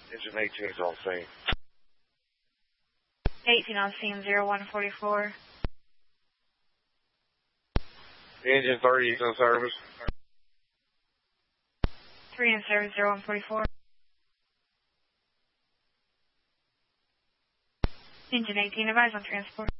Engine 18 is on scene. 18 on scene, 0144. Engine 30 is in service. 3 in service, 0144. Engine 18, advise on transport.